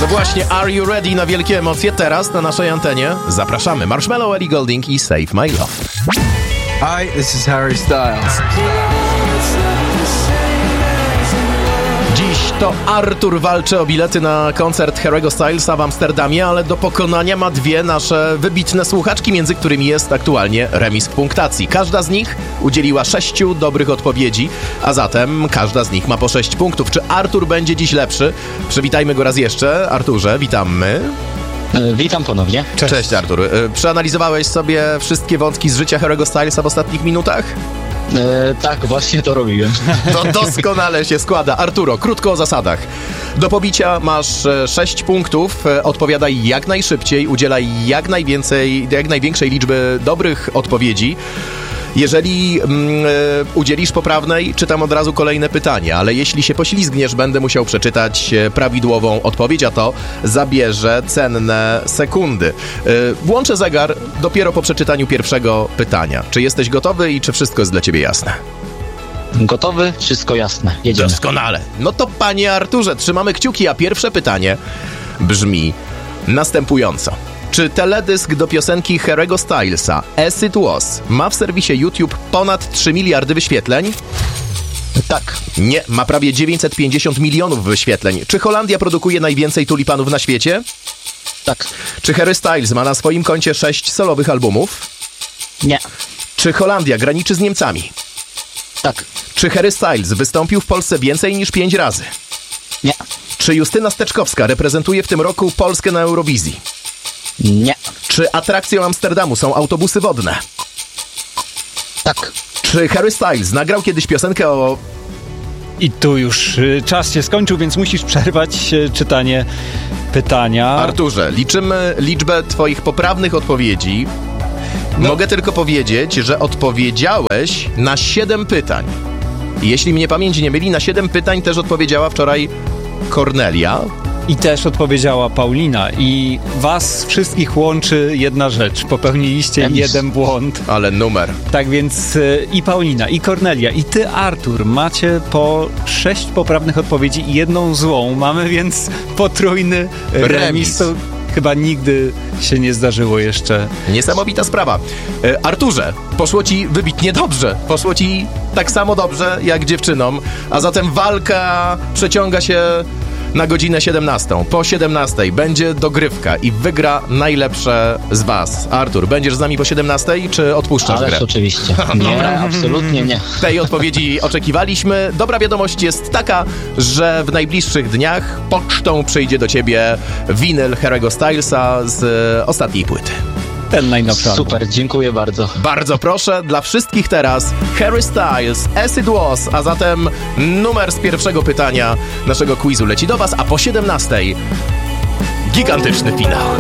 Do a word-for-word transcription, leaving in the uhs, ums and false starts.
Właśnie Are You Ready na wielkie emocje teraz na naszej antenie? Zapraszamy. Marshmello, Ellie Goulding i Save My Love. Hi, this is Harry Styles. Dziś to Artur walczy o bilety na koncert Harry'ego Stylesa w Amsterdamie, ale do pokonania ma dwie nasze wybitne słuchaczki, między którymi jest aktualnie remis w punktacji. Każda z nich udzieliła sześciu dobrych odpowiedzi, a zatem każda z nich ma po sześć punktów. Czy Artur będzie dziś lepszy? Przywitajmy go raz jeszcze. Arturze, witamy. Witam ponownie. Cześć, Cześć Artur. Przeanalizowałeś sobie wszystkie wątki z życia Harry'ego Stylesa w ostatnich minutach? E, tak, właśnie to robiłem. To doskonale się składa. Arturo, krótko o zasadach. Do pobicia masz sześć punktów, odpowiadaj jak najszybciej, udzielaj jak najwięcej, jak największej liczby dobrych odpowiedzi. Jeżeli mm, udzielisz poprawnej, czytam od razu kolejne pytanie, ale jeśli się poślizgniesz, będę musiał przeczytać prawidłową odpowiedź, a to zabierze cenne sekundy. Włączę zegar dopiero po przeczytaniu pierwszego pytania. Czy jesteś gotowy i czy wszystko jest dla ciebie jasne? Gotowy? Wszystko jasne. Jedziemy. Doskonale. No to panie Arturze, trzymamy kciuki, a pierwsze pytanie brzmi następująco. Czy teledysk do piosenki Harry'ego Stylesa As It Was ma w serwisie YouTube ponad trzy miliardy wyświetleń? Tak. Nie, ma prawie dziewięćset pięćdziesiąt milionów wyświetleń. Czy Holandia produkuje najwięcej tulipanów na świecie? Tak. Czy Harry Styles ma na swoim koncie sześć solowych albumów? Nie. Czy Holandia graniczy z Niemcami? Tak. Czy Harry Styles wystąpił w Polsce więcej niż pięć razy? Nie. Czy Justyna Steczkowska reprezentuje w tym roku Polskę na Eurowizji? Nie. Czy atrakcją Amsterdamu są autobusy wodne? Tak. Czy Harry Styles nagrał kiedyś piosenkę o... I tu już y, czas się skończył, więc musisz przerwać y, czytanie pytania. Arturze, liczymy liczbę twoich poprawnych odpowiedzi. No. Mogę tylko powiedzieć, że odpowiedziałeś na siedem pytań. I jeśli mnie pamięć nie myli, na siedem pytań też odpowiedziała wczoraj Kornelia. I też odpowiedziała Paulina. I was wszystkich łączy jedna rzecz. Popełniliście Emis. jeden błąd. Ale numer. Tak więc y, i Paulina, i Kornelia, i ty, Artur, macie po sześć poprawnych odpowiedzi i jedną złą. Mamy więc potrójny remis. Remis. To chyba nigdy się nie zdarzyło jeszcze. Niesamowita sprawa. E, Arturze, poszło ci wybitnie dobrze. Poszło ci tak samo dobrze jak dziewczynom. A zatem walka przeciąga się na godzinę siedemnastą. Po siedemnastej będzie dogrywka i wygra najlepsze z was. Artur, będziesz z nami po siedemnastej, czy odpuszczasz Ależ grę? oczywiście. Nie, absolutnie nie. Tej odpowiedzi oczekiwaliśmy. Dobra wiadomość jest taka, że w najbliższych dniach pocztą przyjdzie do ciebie winyl Harry'ego Stylesa z e, ostatniej płyty. Ten najnowszy album. Super, dziękuję bardzo. Bardzo proszę, dla wszystkich teraz Harry Styles, As It Was, a zatem numer z pierwszego pytania naszego quizu leci do was, a po siedemnastej gigantyczny finał.